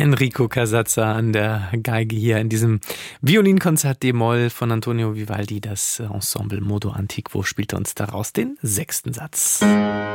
Enrico Casazza an der Geige hier in diesem Violinkonzert d-Moll von Antonio Vivaldi. Das Ensemble Modo Antiquo spielt uns daraus den 6. Satz.